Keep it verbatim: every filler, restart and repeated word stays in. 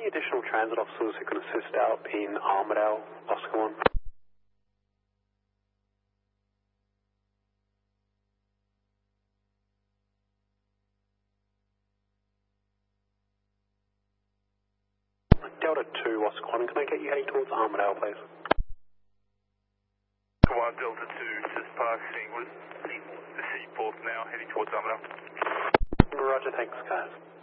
any additional transit officers who can assist out in Armidale, Oscar one? Delta two, Oscar one, can I get you heading towards Armidale, please? one Delta two, just passing with the seaport now, heading towards Armidale. Roger, thanks guys.